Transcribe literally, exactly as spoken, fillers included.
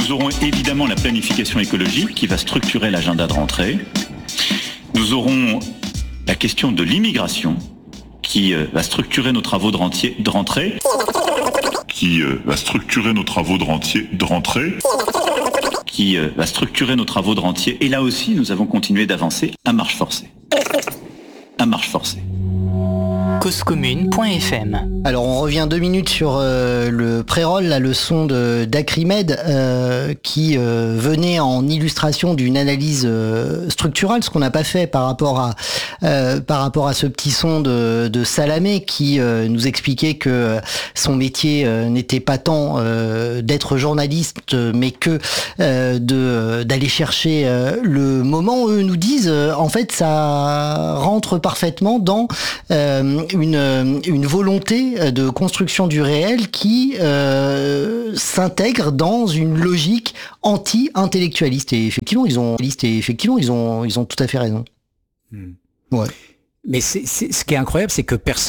Nous aurons évidemment la planification écologique qui va structurer l'agenda de rentrée. Nous aurons la question de l'immigration qui euh, va structurer nos travaux de, rentier, de rentrée. Qui euh, va structurer nos travaux de, rentier, de rentrée. Qui euh, va structurer nos travaux de rentier. Et là aussi, nous avons continué d'avancer à marche forcée. À marche forcée. cause commune point f m. Alors on revient deux minutes sur euh, le pré-roll, la leçon de d'Acrimed euh, qui euh, venait en illustration d'une analyse euh, structurale, ce qu'on n'a pas fait par rapport à euh, par rapport à ce petit son de, de Salamé qui euh, nous expliquait que son métier euh, n'était pas tant euh, d'être journaliste, mais que euh, de d'aller chercher euh, le moment. Eux nous disent euh, en fait ça rentre parfaitement dans euh, une une volonté de construction du réel qui euh, s'intègre dans une logique anti-intellectualiste. Et effectivement, ils ont, et effectivement, ils ont, ils ont tout à fait raison. Hmm. Ouais. Mais c'est, c'est, ce qui est incroyable, c'est que personne